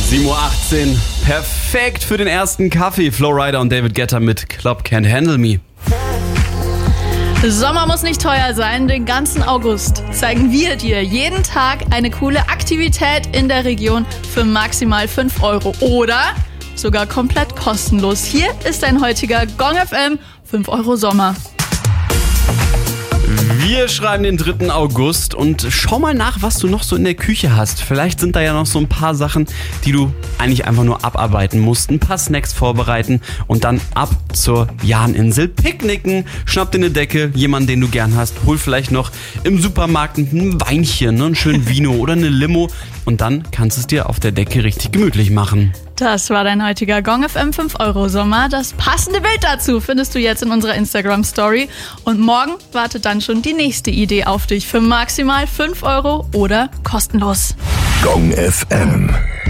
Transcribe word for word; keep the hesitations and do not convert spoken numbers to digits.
sieben Uhr achtzehn, perfekt für den ersten Kaffee. Flo Rida und David Guetta mit Club Can't Handle Me. Sommer muss nicht teuer sein. Den ganzen August zeigen wir dir jeden Tag eine coole Aktivität in der Region für maximal fünf Euro oder sogar komplett kostenlos. Hier ist dein heutiger Gong F M fünf Euro Sommer. Wir schreiben den dritten August und schau mal nach, was du noch so in der Küche hast. Vielleicht sind da ja noch so ein paar Sachen, die du eigentlich einfach nur abarbeiten musst. Ein paar Snacks vorbereiten und dann ab zur Jahninsel picknicken. Schnapp dir eine Decke, jemanden, den du gern hast. Hol vielleicht noch im Supermarkt ein Weinchen, ne? Einen schönen Vino oder eine Limo. Und dann kannst du es dir auf der Decke richtig gemütlich machen. Das war dein heutiger Gong F M fünf Euro Sommer. Das passende Bild dazu findest du jetzt in unserer Instagram-Story. Und morgen wartet dann schon die nächste Idee auf dich für maximal fünf Euro oder kostenlos. Gong F M.